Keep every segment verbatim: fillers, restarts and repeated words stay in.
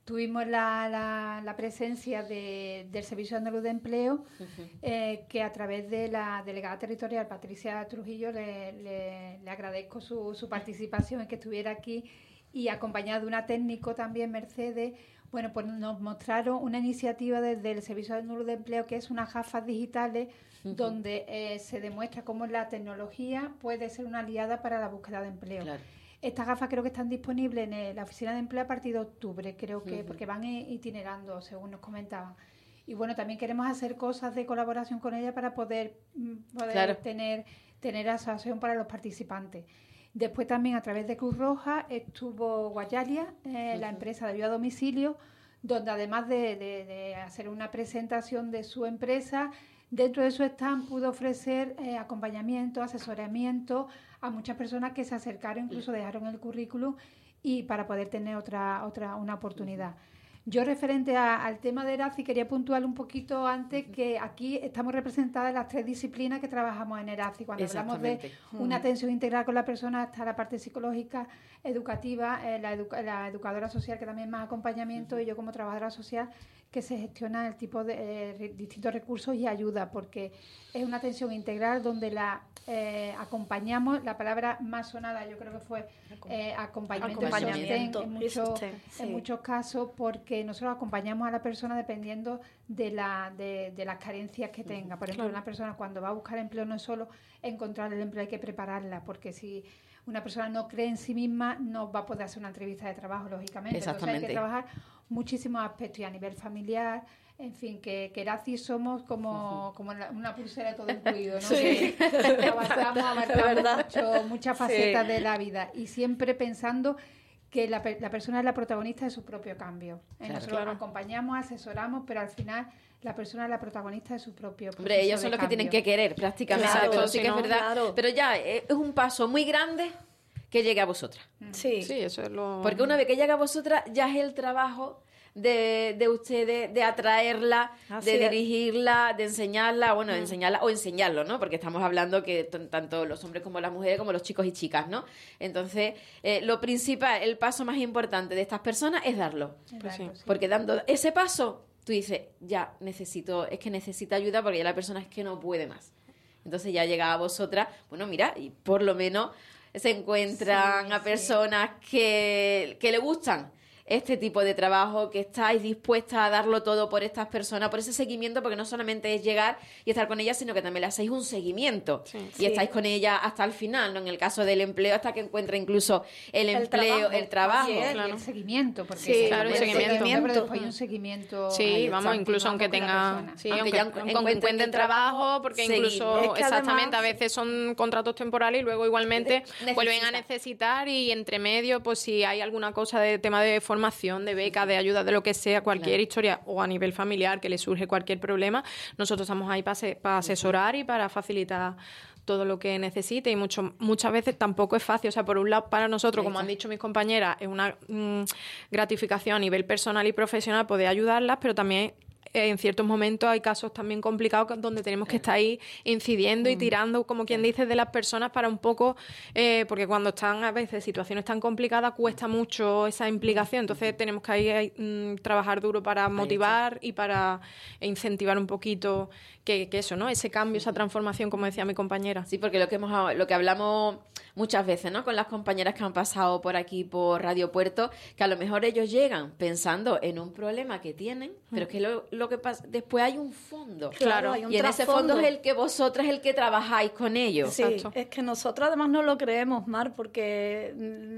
tuvimos la, la, la presencia de, del Servicio Andaluz de Empleo, uh-huh. eh, que a través de la delegada territorial Patricia Trujillo le, le, le agradezco su, su participación en que estuviera aquí, y acompañada de una técnico también, Mercedes. Bueno, pues nos mostraron una iniciativa desde el Servicio Andaluz de Empleo, que es unas gafas digitales, uh-huh. donde eh, se demuestra cómo la tecnología puede ser una aliada para la búsqueda de empleo. Claro. Estas gafas creo que están disponibles en la oficina de empleo a partir de octubre, creo que, uh-huh. porque van itinerando, según nos comentaban. Y bueno, también queremos hacer cosas de colaboración con ella para poder, poder claro. tener, tener asociación para los participantes. Después también a través de Cruz Roja estuvo Guayalia, eh, uh-huh. la empresa de ayuda a domicilio, donde además de, de, de hacer una presentación de su empresa, dentro de su stand pudo ofrecer eh, acompañamiento, asesoramiento a muchas personas que se acercaron, incluso dejaron el currículum, y para poder tener otra otra una oportunidad. Yo, referente a, al tema de Erazi, quería puntuar un poquito antes que aquí estamos representadas las tres disciplinas que trabajamos en Erazi. Cuando hablamos de una atención integral con la persona, está la parte psicológica, educativa, eh, la, educa- la educadora social, que también es más acompañamiento, uh-huh. y yo como trabajadora social, que se gestiona el tipo de eh, distintos recursos y ayuda, porque es una atención integral donde la eh, acompañamos. La palabra más sonada yo creo que fue eh, acompañamiento, acompañamiento en, muchos, sí. en muchos casos, porque nosotros acompañamos a la persona dependiendo de, la, de, de las carencias que tenga. Por ejemplo, claro. una persona cuando va a buscar empleo no es solo encontrar el empleo, hay que prepararla, porque si una persona no cree en sí misma no va a poder hacer una entrevista de trabajo, lógicamente. Entonces hay que trabajar muchísimos aspectos, y a nivel familiar, en fin, que, que Erazi somos como, uh-huh. como una pulsera todo incluido, ¿no? Sí. Que avanzamos, abarcamos mucho, muchas facetas sí. de la vida, y siempre pensando que la, la persona es la protagonista de su propio cambio. Claro, Nosotros claro. acompañamos, asesoramos, pero al final la persona es la protagonista de su propio proceso. Hombre, ellos son los cambio. que tienen que querer, prácticamente. Claro, pero sí si que no, es verdad. Claro. Pero ya es un paso muy grande que llegue a vosotras. Sí, sí, eso es lo... Porque una vez que llega a vosotras, ya es el trabajo de, de ustedes, de atraerla, Así de es. dirigirla, de enseñarla, bueno, de enseñarla o enseñarlo, ¿no? Porque estamos hablando que t- tanto los hombres como las mujeres, como los chicos y chicas, ¿no? Entonces, eh, lo principal, el paso más importante de estas personas es darlo. Claro, sí. Porque dando ese paso, tú dices, ya necesito, es que necesita ayuda, porque ya la persona es que no puede más. Entonces ya llega a vosotras, bueno, mira, y por lo menos se encuentran sí, a personas sí. que, que le gustan este tipo de trabajo, que estáis dispuestas a darlo todo por estas personas, por ese seguimiento, porque no solamente es llegar y estar con ellas, sino que también le hacéis un seguimiento sí, y sí. estáis con ella hasta el final, ¿no? En el caso del empleo, hasta que encuentra incluso el, el empleo, trabajo. el trabajo. Sí, claro. Y el seguimiento, porque sí, claro, el seguimiento, seguimiento. pero después hay un seguimiento. Sí, vamos, incluso aunque tenga, sí, aunque, aunque, aunque encuentren, encuentren trabajo, porque seguir. incluso, es que exactamente, además, a veces son contratos temporales y luego igualmente necesita. vuelven a necesitar, y entre medio, pues si hay alguna cosa de tema de formación, de beca, de ayuda, de lo que sea, cualquier claro. historia, o a nivel familiar que le surge cualquier problema, nosotros estamos ahí para para asesorar y para facilitar todo lo que necesite, y mucho, muchas veces tampoco es fácil. O sea, por un lado, para nosotros, como han dicho mis compañeras, es una mmm, gratificación a nivel personal y profesional poder ayudarlas, pero también en ciertos momentos hay casos también complicados donde tenemos que estar ahí incidiendo y tirando, como quien dice, de las personas para un poco, eh, porque cuando están a veces situaciones tan complicadas cuesta mucho esa implicación, entonces tenemos que ahí, ahí mm, trabajar duro para motivar y para incentivar un poquito que, que eso, ¿no? Ese cambio, esa transformación, como decía mi compañera. Sí, porque lo que hemos lo que hablamos muchas veces, ¿no? Con las compañeras que han pasado por aquí por Radio Puerto, que a lo mejor ellos llegan pensando en un problema que tienen, pero es que lo, lo que pasa, después hay un fondo. Claro, hay un y en ese fondo es el que vosotras, el que trabajáis con ellos. Sí, Exacto. Es que nosotros además no lo creemos, Mar, porque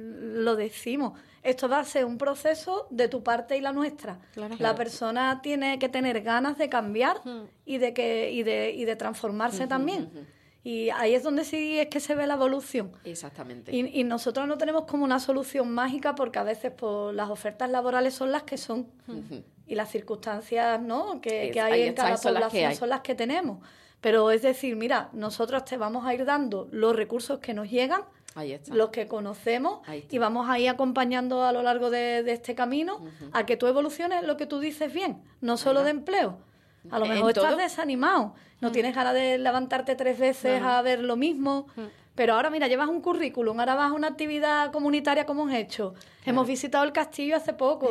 lo decimos. Esto va a ser un proceso de tu parte y la nuestra. Claro. La persona tiene que tener ganas de cambiar uh-huh. y de que y de y de transformarse uh-huh, también. Uh-huh. Y ahí es donde sí es que se ve la evolución. Exactamente. Y, y nosotros no tenemos como una solución mágica, porque a veces pues, las ofertas laborales son las que son. Uh-huh. Y las circunstancias, ¿no?, que, es, que hay en cada población las son las que tenemos. Pero es decir, mira, nosotros te vamos a ir dando los recursos que nos llegan, ahí está. los que conocemos, y vamos a ir acompañando a lo largo de, de este camino uh-huh. a que tú evoluciones lo que tú dices bien, no solo de empleo. A lo mejor estás todo? desanimado, no uh-huh. tienes ganas de levantarte tres veces uh-huh. a ver lo mismo, uh-huh. pero ahora mira, llevas un currículum, ahora vas a una actividad comunitaria como hemos hecho. Uh-huh. Hemos visitado el castillo hace poco.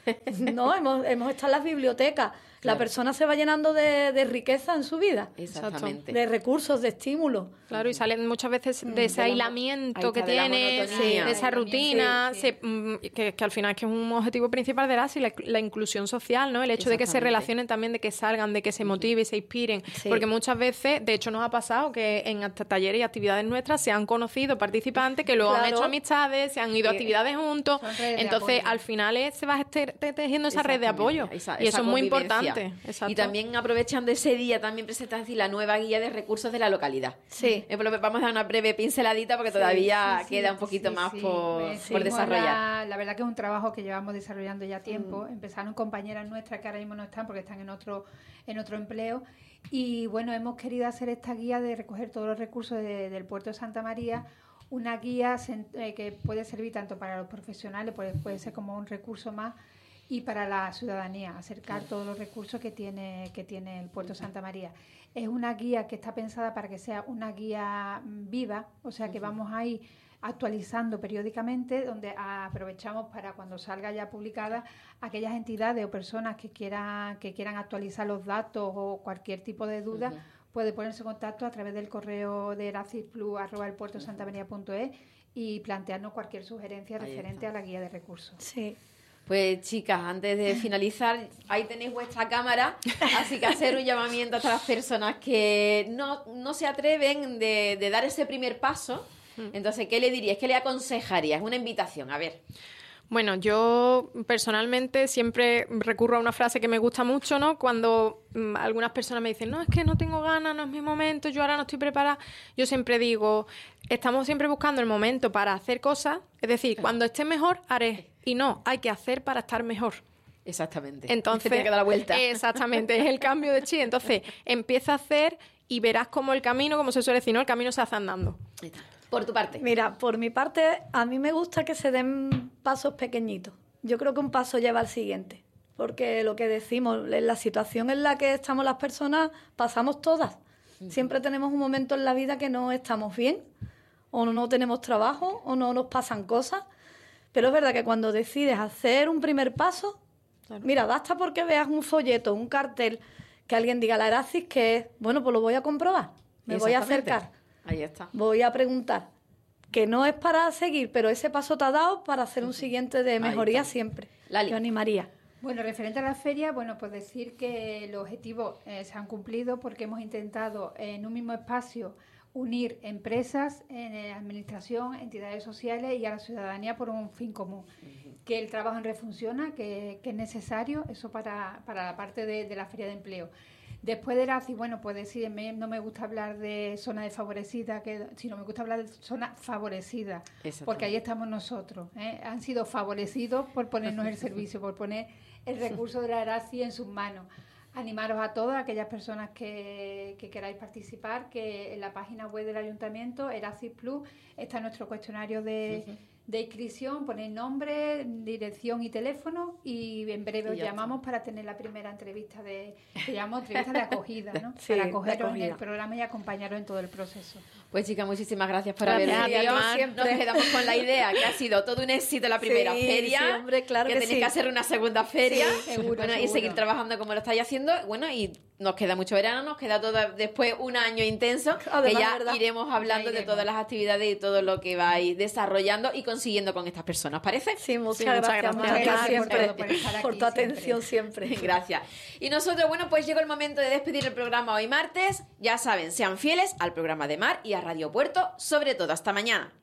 No, hemos, hemos estado en las bibliotecas. Claro. La persona se va llenando de, de riqueza en su vida. Exactamente. De recursos, de estímulos. Claro, y salen muchas veces de ese de aislamiento la, que tiene, sí, de esa rutina, sí, sí. Se, que, que al final es que es un objetivo principal de la S I, la, la inclusión social, ¿no? El hecho de que se relacionen también, de que salgan, de que se motiven, se inspiren. Sí. Porque muchas veces, de hecho nos ha pasado que en hasta talleres y actividades nuestras se han conocido participantes que luego claro. han hecho amistades, se han ido sí. a actividades juntos. Entonces, al final es, se va tejiendo esa red de apoyo. Esa, y esa eso es muy importante. Exacto. Y también aprovechando ese día, también presentas la nueva guía de recursos de la localidad. Sí. Eh, vamos a dar una breve pinceladita porque sí, todavía sí, sí, queda un poquito sí, más sí. por, eh, por desarrollar. La, la verdad que es un trabajo que llevamos desarrollando ya tiempo. Mm. Empezaron compañeras nuestras que ahora mismo no están porque están en otro, en otro empleo. Y bueno, hemos querido hacer esta guía de recoger todos los recursos de, del puerto de Santa María. Una guía eh, que puede servir tanto para los profesionales, puede, puede ser como un recurso más, y para la ciudadanía, acercar todos los recursos que tiene, que tiene el Puerto Santa María. Es una guía que está pensada para que sea una guía viva, o sea que uh-huh. vamos a ir actualizando periódicamente, donde aprovechamos para cuando salga ya publicada aquellas entidades o personas que quieran, que quieran actualizar los datos o cualquier tipo de duda, uh-huh. puede ponerse en contacto a través del correo de eracisplus arroba el puerto santa maría punto es y plantearnos cualquier sugerencia Ahí referente está. a la guía de recursos. Sí. Pues chicas, antes de finalizar, ahí tenéis vuestra cámara, así que hacer un llamamiento a todas las personas que no, no se atreven de, de dar ese primer paso. Entonces, ¿qué le dirías? ¿Qué le aconsejarías? Una invitación, a ver. Bueno, yo personalmente siempre recurro a una frase que me gusta mucho, ¿no? Cuando mmm, algunas personas me dicen, no, es que no tengo ganas, no es mi momento, yo ahora no estoy preparada. Yo siempre digo, estamos siempre buscando el momento para hacer cosas, es decir, sí. cuando esté mejor, haré. Y no, hay que hacer para estar mejor. Exactamente. Entonces, tiene que dar la vuelta. Exactamente, es el cambio de chip. Entonces, empieza a hacer y verás cómo el camino, como se suele decir, ¿no? El camino se hace andando. Por tu parte. Mira, por mi parte, a mí me gusta que se den pasos pequeñitos. Yo creo que un paso lleva al siguiente. Porque lo que decimos, en la situación en la que estamos las personas, pasamos todas. Uh-huh. Siempre tenemos un momento en la vida que no estamos bien, o no tenemos trabajo, o no nos pasan cosas. Pero es verdad que cuando decides hacer un primer paso, claro. mira, basta porque veas un folleto, un cartel, que alguien diga la Eracis que es, bueno, pues lo voy a comprobar, me voy a acercar. Ahí está. Voy a preguntar, que no es para seguir, pero ese paso te ha dado para hacer un siguiente de mejoría siempre. Lali. Yo animaría. Bueno, referente a la feria, bueno, pues decir que los objetivos eh, se han cumplido porque hemos intentado en un mismo espacio unir empresas, eh, administración, entidades sociales y a la ciudadanía por un fin común. Uh-huh. Que el trabajo en red funciona, que, que es necesario, eso para, para la parte de, de la feria de empleo. Después de Eracis, bueno, pues decir, me, no me gusta hablar de zona desfavorecida, que, sino me gusta hablar de zona favorecida, porque ahí estamos nosotros. ¿eh? Han sido favorecidos por ponernos el servicio, por poner el recurso de la Eracis en sus manos. Animaros a todas aquellas personas que, que queráis participar, que en la página web del Ayuntamiento, Eracis Plus, está nuestro cuestionario de, sí, sí. de inscripción, ponéis nombre, dirección y teléfono y en breve y os llamamos está. para tener la primera entrevista de, que llamamos entrevista de acogida, ¿no? Sí, para acogeros en el programa y acompañaros en todo el proceso. Pues chicas, muchísimas gracias por haber venido. Nos quedamos con la idea que ha sido todo un éxito la primera sí, feria, sí, hombre, claro que, que tenéis sí. que hacer una segunda feria sí, seguro, bueno, seguro. y seguir trabajando como lo estáis haciendo. Bueno, y nos queda mucho verano, nos queda todo después un año intenso, además, que ya ¿verdad? iremos hablando iremos. de todas las actividades y todo lo que vais desarrollando y consiguiendo con estas personas, ¿parece? Sí, muchas, sí, gracias, muchas gracias, muchas gracias siempre, por, por, por tu atención siempre. siempre. Gracias. Y nosotros, bueno, pues llegó el momento de despedir el programa hoy martes. Ya saben, sean fieles al programa de Mar y a Radio Puerto, sobre todo. Hasta mañana.